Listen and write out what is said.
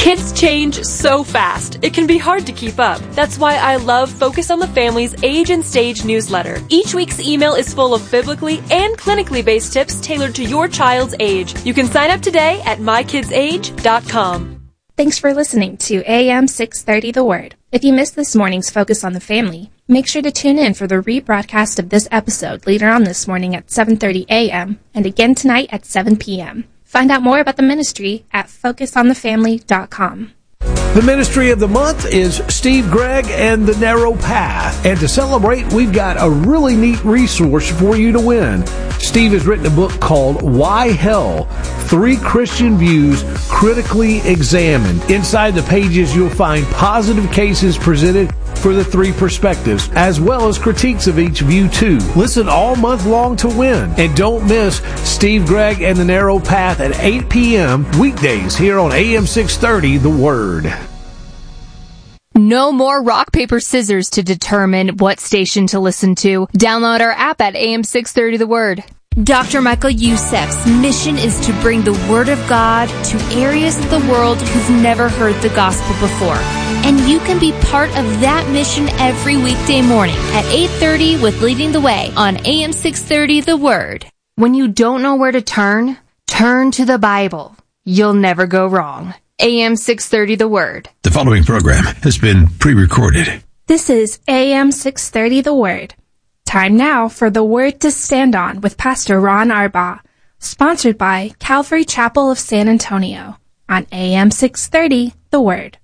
Kids change so fast, it can be hard to keep up. That's why I love Focus on the Family's Age and Stage newsletter. Each week's email is full of biblically and clinically based tips tailored to your child's age. You can sign up today at mykidsage.com. Thanks for listening to AM 630 The Word. If you missed this morning's Focus on the Family, make sure to tune in for the rebroadcast of this episode later on this morning at 7:30 a.m. and again tonight at 7 p.m. Find out more about the ministry at focusonthefamily.com. The ministry of the month is Steve Gregg and the Narrow Path. And to celebrate, we've got a really neat resource for you to win. Steve has written a book called Why Hell? 3 Christian Views Critically Examined. Inside the pages, you'll find positive cases presented for the 3 perspectives, as well as critiques of each view too. Listen all month long to win. And don't miss Steve Gregg and the Narrow Path at 8 p.m. weekdays here on AM 630, The Word. No more rock, paper, scissors to determine what station to listen to. Download our app at AM630 The Word. Dr. Michael Youssef's mission is to bring the Word of God to areas of the world who've never heard the gospel before. And you can be part of that mission every weekday morning at 8:30 with Leading the Way on AM 630 The Word. When you don't know where to turn to the Bible. You'll never go wrong. AM 630 The Word. The following program has been pre-recorded. This is AM 630 The Word. Time now for The Word to Stand On with Pastor Ron Arbaugh, sponsored by Calvary Chapel of San Antonio on AM 630 The Word.